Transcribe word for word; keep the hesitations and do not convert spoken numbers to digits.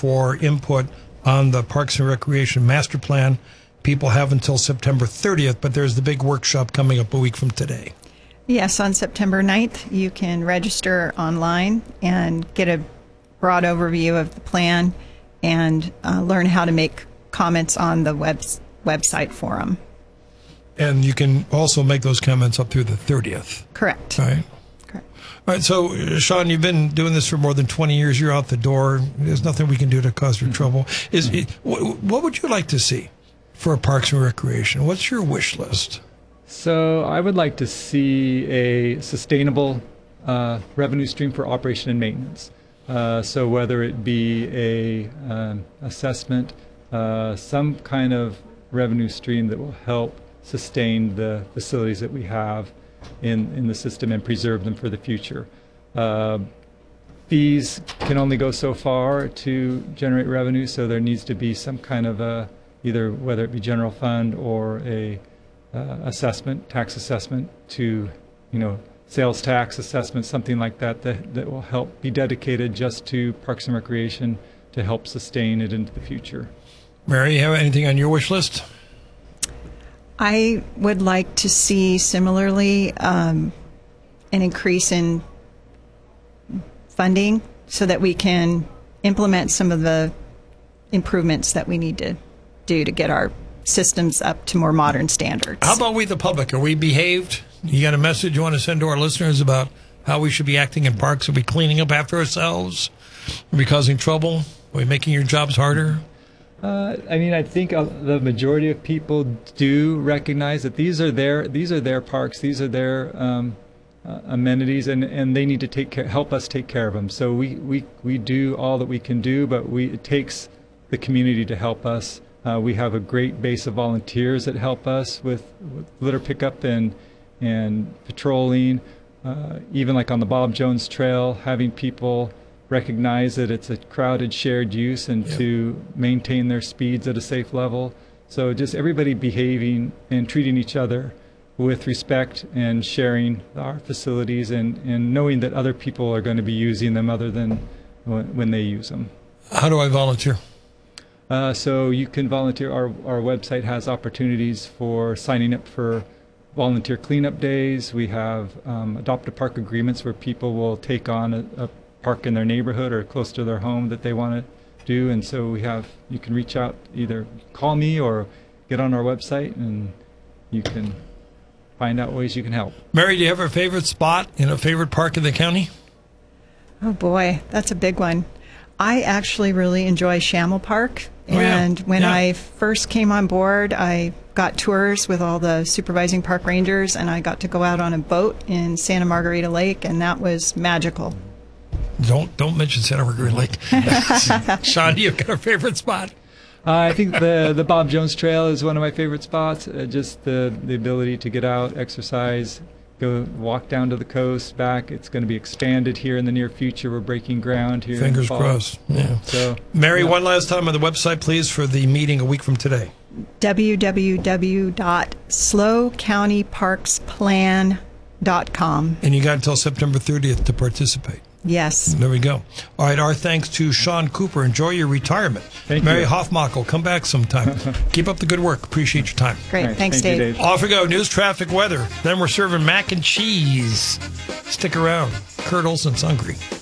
for input on the Parks and Recreation Master Plan. People have until September thirtieth, but there's the big workshop coming up a week from today. Yes, on September ninth, you can register online and get a broad overview of the plan and uh, learn how to make comments on the web, website forum. And you can also make those comments up through the thirtieth. Correct. All right. Correct. All right, so, Sean, you've been doing this for more than twenty years. You're out the door. There's nothing we can do to cause you trouble. Is it, what would you like to see for Parks and Recreation? What's your wish list? So I would like to see a sustainable uh, revenue stream for operation and maintenance. Uh, so whether it be a um, assessment, uh, some kind of revenue stream that will help sustain the facilities that we have in, in the system and preserve them for the future. Uh, fees can only go so far to generate revenue, so there needs to be some kind of a, either whether it be general fund or a uh, assessment, tax assessment to, you know, sales tax assessment, something like that, that that will help be dedicated just to Parks and Recreation to help sustain it into the future. Mary, you have anything on your wish list? I would like to see similarly um, an increase in funding so that we can implement some of the improvements that we need to do to get our systems up to more modern standards. How about we, the public? Are we behaved? You got a message you want to send to our listeners about how we should be acting in parks? Are we cleaning up after ourselves? Are we causing trouble? Are we making your jobs harder? Uh, I mean, I think uh, the majority of people do recognize that these are their these are their parks, these are their um, uh, amenities, and, and they need to take care, help us take care of them. So we, we, we do all that we can do, but we it takes the community to help us. Uh, we have a great base of volunteers that help us with, with litter pickup and and patrolling. Uh, even like on the Bob Jones Trail, having people recognize that it's a crowded shared use and yep. to maintain their speeds at a safe level. So just everybody behaving and treating each other with respect and sharing our facilities and, and knowing that other people are going to be using them other than when, when they use them. How do I volunteer? Uh, so you can volunteer. Our, our website has opportunities for signing up for volunteer cleanup days. We have um, adopt a park agreements where people will take on a, a park in their neighborhood or close to their home that they want to do, and so we have, you can reach out, either call me or get on our website and you can find out ways you can help. Mary, do you have a favorite spot in a favorite park in the county? Oh boy, that's a big one. I actually really enjoy Shamel Park, oh, and yeah. when yeah. I first came on board, I got tours with all the supervising park rangers, and I got to go out on a boat in Santa Margarita Lake, and that was magical. Don't don't mention Santa Margarita Lake. Sean, do you got a favorite spot? Uh, I think the the Bob Jones Trail is one of my favorite spots. Uh, just the the ability to get out, exercise, go walk down to the coast, back. It's going to be expanded here in the near future. We're breaking ground here. Fingers crossed. Yeah. So, Mary, yeah. one last time on the website, please, for the meeting a week from today. w w w dot slow county parks plan dot com. And you got until September thirtieth to participate. Yes. There we go. All right, our thanks to Sean Cooper. Enjoy your retirement. Thank Mary you. Hoffmackel, come back sometime. Keep up the good work. Appreciate your time. Great. Right. Thanks, Thank you, Dave. Dave. Off we go. News, traffic, weather. Then we're serving mac and cheese. Stick around. Kurt Olson's hungry.